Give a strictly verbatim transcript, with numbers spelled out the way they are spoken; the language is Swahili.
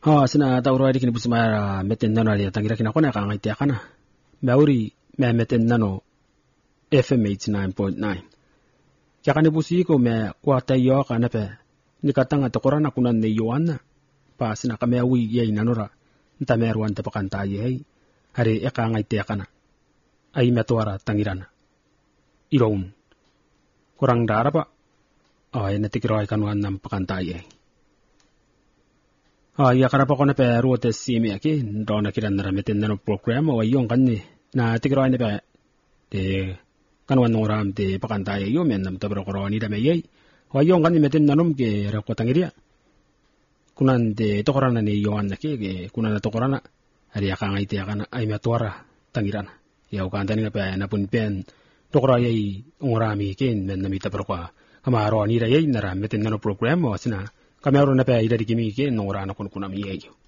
Ha sina tauro adi kini busmara meten nano ali tangira kina kona ka ngai te kana. Mauri me meten nano F M eighty-nine point nine. Kya kani busi ko me kwa tayo kana pe nikatanga to korana kunan ne yoana. Pa sina ka me wi ye nanora. Nta me ruan te pakanta ye. Hari e ka ngai te kana. Ai metuara tangirana. Iroun. Kurang dara pa. Ai na tikiro ai kanuan nam pakanta ye. Ah ya karapa kona pe ruote simi aki ndona kiran nara meten nano program o yung kanni na tikiro ne pe de kanwan ngoram de pakanta ye yo men nam tabro koroni da me ye o yung kanni meten nanom ke ra ko tangiria kunan de tokorana ne yoan na ke ke kunan tokorana ari aka ngai te kana ai me tuara tangirana ya o kan tani pe na pun pen tokora ye ngorami ke men nam tabro ko kamaro ni ra ye nara meten nano program o sina Kamero na pa ida di kimi ke nora na kun kunam yeyo.